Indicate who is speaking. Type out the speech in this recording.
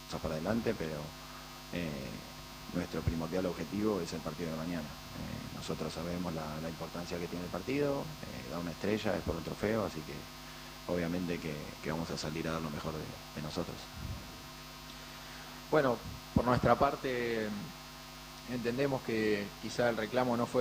Speaker 1: cosas por delante, pero nuestro primordial objetivo es el partido de mañana. Nosotros sabemos la importancia que tiene el partido, da una estrella, es por un trofeo, así que obviamente que vamos a salir a dar lo mejor de nosotros.
Speaker 2: Bueno, por nuestra parte entendemos que quizá el reclamo no fue